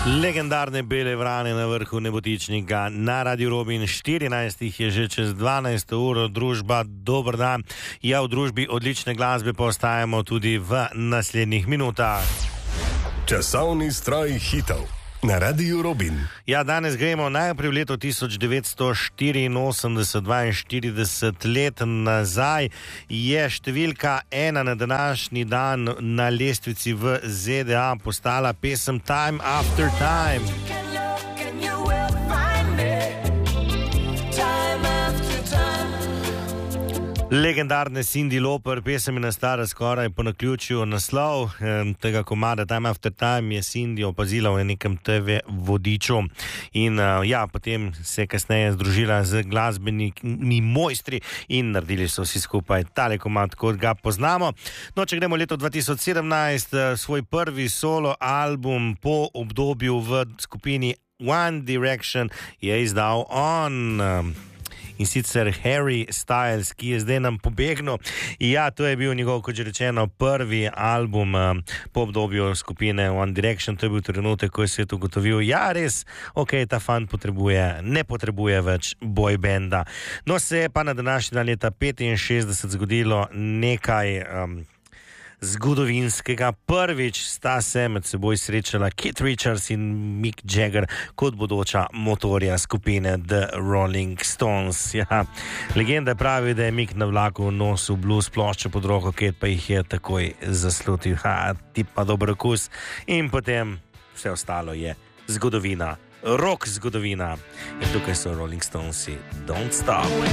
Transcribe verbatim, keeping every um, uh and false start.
Legendarne bele vrane na vrhu Nebotičnika na Radio Robin. štirinajstih je že čez dvanajsto uro, družba, dober dan. Ja, v družbi odlične glasbe pa ostajamo tudi v naslednjih minutah. Časovni stroj hitov na Radio Robin. Ja, danes gremo najprej v leto tisoč devetsto štiriinosemdeset, dvainštirideset let nazaj. Je številka ena na današnji dan na lestvici v Z D A postala pesem Time After Time. Legendarne Cyndi Lauper, pesem je nastala skoraj po naključju. Naslov eh, tega komada Time After Time je Cyndi opazila v nekem T V vodiču in eh, ja, potem se je kasneje združila z glasbenimi mojstri in naredili so vsi skupaj tale komad, kot ga poznamo. No, če gremo leto dva tisoč sedemnajst, eh, svoj prvi solo album po obdobju v skupini One Direction je izdal on. Eh, In sicer Harry Styles, ki je zdaj nam pobegnil. Ja, to je bil njegov, kot že rečeno, prvi album uh, po obdobju skupine One Direction. To je bil trenutek, ko je svet ugotovil, ja, res, ok, ta fant potrebuje, ne potrebuje več boybanda. No, se je pa na današnji dan leta petinšestdeset zgodilo nekaj um, zgodovinskega. Prvič sta se med seboj srečala Keith Richards in Mick Jagger kot bodoča motorja skupine The Rolling Stones. Ja, legenda pravi, da je Mick na vlaku nosil blues ploščo pod roko, Keith pa jih je takoj zaslutil. Ha, tip pa dober okus. In potem vse ostalo je zgodovina, rock zgodovina. In tukaj so Rolling Stonesi, Don't Stop.